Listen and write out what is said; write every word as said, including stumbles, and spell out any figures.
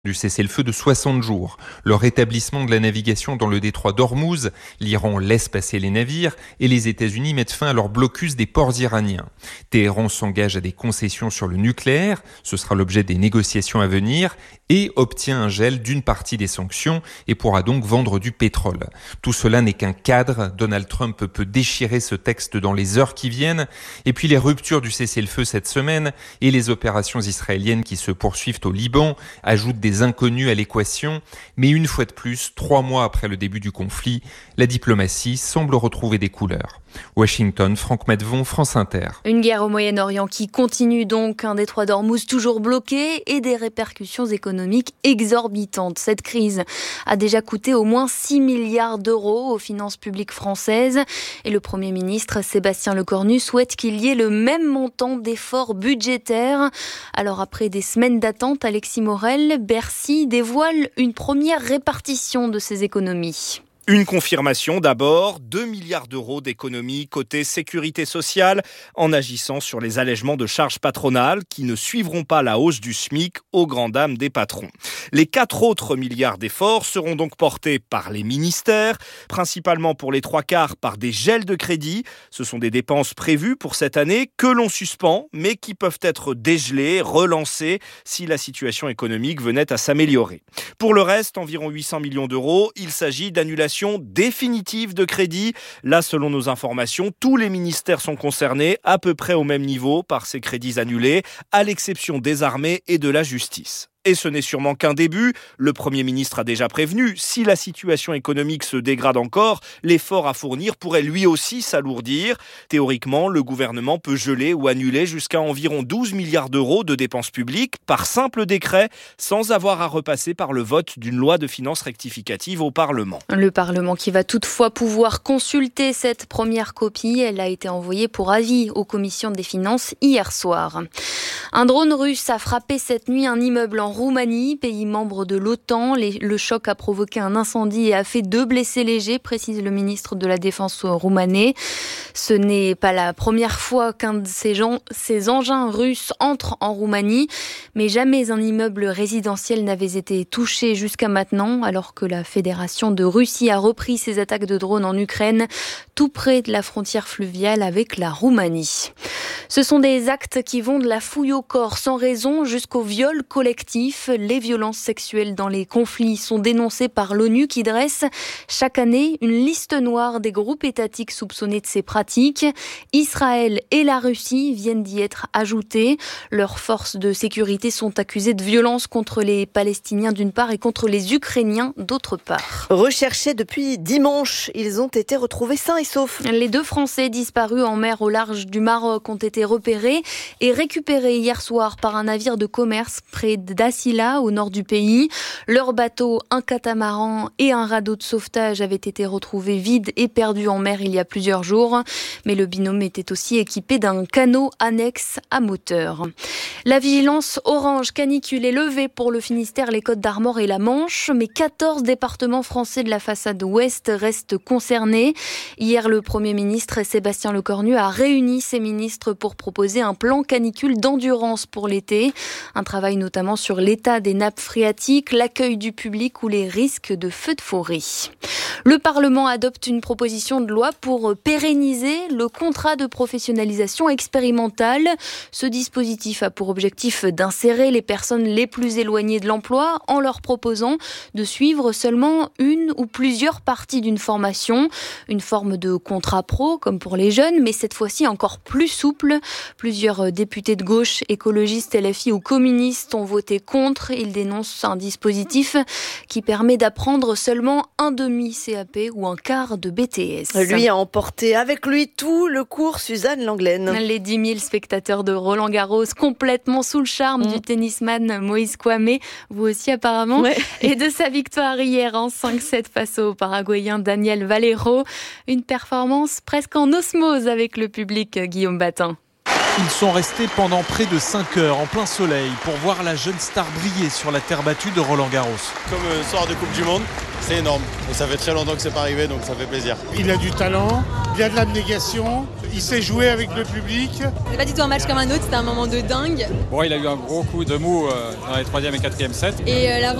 du cessez-le-feu de soixante jours, le rétablissement de la navigation dans le détroit d'Ormuz, l'Iran laisse passer les navires et les États-Unis mettent fin à leur blocus des ports iraniens. Téhéran s'engage à des concessions sur le nucléaire, ce sera l'objet des négociations à venir, et obtient un gel d'une partie des sanctions et pourra donc vendre du pétrole. Tout cela n'est qu'un cadre, Donald Trump peut déchirer ce texte dans les heures qui viennent, et puis les ruptures du cessez-le-feu cette semaine et les opérations israéliennes qui se poursuivent au Liban ajoutent des inconnus à l'équation, mais une fois de plus, trois mois après le début du conflit, la diplomatie semble retrouver des couleurs. Washington, Franck Maddevon, France Inter. Une guerre au Moyen-Orient qui continue donc, un détroit d'Ormuz toujours bloqué et des répercussions économiques exorbitantes. Cette crise a déjà coûté au moins six milliards d'euros aux finances publiques françaises et le Premier ministre Sébastien Lecornu souhaite qu'il y ait le même montant d'efforts budgétaires. Alors après des semaines d'attente, Alexis Morel, Bercy dévoile une première répartition de ces économies. Une confirmation d'abord, deux milliards d'euros d'économies côté sécurité sociale en agissant sur les allègements de charges patronales qui ne suivront pas la hausse du SMIC aux grandes dames des patrons. Les quatre autres milliards d'efforts seront donc portés par les ministères, principalement pour les trois quarts par des gels de crédit. Ce sont des dépenses prévues pour cette année que l'on suspend, mais qui peuvent être dégelées, relancées si la situation économique venait à s'améliorer. Pour le reste, environ huit cents millions d'euros, il s'agit d'annulation définitive de crédit. Là, selon nos informations, tous les ministères sont concernés à peu près au même niveau par ces crédits annulés, à l'exception des armées et de la justice. Et ce n'est sûrement qu'un début. Le Premier ministre a déjà prévenu, si la situation économique se dégrade encore, l'effort à fournir pourrait lui aussi s'alourdir. Théoriquement, le gouvernement peut geler ou annuler jusqu'à environ douze milliards d'euros de dépenses publiques par simple décret, sans avoir à repasser par le vote d'une loi de finances rectificative au Parlement. Le Parlement qui va toutefois pouvoir consulter cette première copie. Elle a été envoyée pour avis aux commissions des finances hier soir. Un drone russe a frappé cette nuit un immeuble en Roumanie, pays membre de l'OTAN. Les, le choc a provoqué un incendie et a fait deux blessés légers, précise le ministre de la Défense roumanais. Ce n'est pas la première fois qu'un de ces, gens, ces engins russes entre en Roumanie, mais jamais un immeuble résidentiel n'avait été touché jusqu'à maintenant, alors que la Fédération de Russie a repris ses attaques de drones en Ukraine, tout près de la frontière fluviale avec la Roumanie. Ce sont des actes qui vont de la fouille au corps sans raison jusqu'au viol collectif. Les violences sexuelles dans les conflits sont dénoncées par l'ONU qui dresse chaque année une liste noire des groupes étatiques soupçonnés de ces pratiques. Israël et la Russie viennent d'y être ajoutés. Leurs forces de sécurité sont accusées de violences contre les Palestiniens d'une part et contre les Ukrainiens d'autre part. Recherchés depuis dimanche, ils ont été retrouvés sains et saufs. Les deux Français disparus en mer au large du Maroc ont été repérés et récupérés hier soir par un navire de commerce près d'Assila, au nord du pays. Leur bateau, un catamaran et un radeau de sauvetage avaient été retrouvés vides et perdus en mer il y a plusieurs jours. Mais le binôme était aussi équipé d'un canot annexe à moteur. La vigilance orange canicule est levée pour le Finistère, les Côtes-d'Armor et la Manche, mais quatorze départements français de la façade ouest restent concernés. Hier, le Premier ministre Sébastien Lecornu a réuni ses ministres pour proposer un plan canicule d'endurance pour l'été. Un travail notamment sur l'état des nappes phréatiques, l'accueil du public ou les risques de feux de forêt. Le Parlement adopte une proposition de loi pour pérenniser le contrat de professionnalisation expérimentale. Ce dispositif a pour objectif d'insérer les personnes les plus éloignées de l'emploi en leur proposant de suivre seulement une ou plusieurs parties d'une formation. Une forme de contrat pro comme pour les jeunes, mais cette fois-ci encore plus souple. Plusieurs députés de gauche, écologistes, L F I ou communistes ont voté contre. Ils dénoncent un dispositif qui permet d'apprendre seulement un demi-C A P ou un quart de B T S. Lui a emporté avec lui tout le cours Suzanne Langlaine. Les dix mille spectateurs de Roland-Garros complètement sous le charme mmh. du tennisman Moïse Kouamé, vous aussi apparemment, ouais. et de sa victoire hier en cinq sept face au Paraguayen Daniel Valero. Une performance presque en osmose avec le public, Guillaume Batin. Ils sont restés pendant près de cinq heures en plein soleil pour voir la jeune star briller sur la terre battue de Roland-Garros. Comme un soir de Coupe du Monde, c'est énorme. Et ça fait très longtemps que c'est pas arrivé, donc ça fait plaisir. Il a du talent, il a de l'abnégation, il sait jouer avec le public. C'est pas du tout un match comme un autre, c'était un moment de dingue. Bon, il a eu un gros coup de mou dans les troisième et quatrième sets. Et euh, la